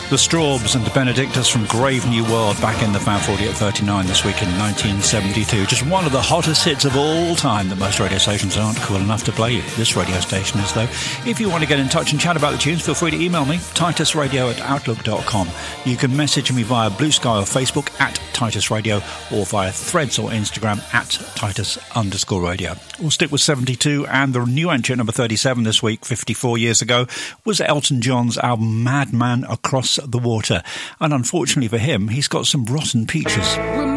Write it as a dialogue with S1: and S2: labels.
S1: The Strawbs and the Benedictus from Grave New World back in the Fab 40 at 39 this week in 1972. Just one of the hottest hits of all time that most radio stations aren't cool enough to play. This radio station is, though. If you want to get in touch and chat about the tunes, feel free to email me, titusradio@outlook.com. You can message me via Blue Sky or Facebook at Titus Radio, or via Threads or Instagram at Titus_radio. We'll stick with 72, and the new entry at number 37 this week, 54 years ago, was Elton John's album Madman Across the Water. And unfortunately for him, he's got some rotten peaches.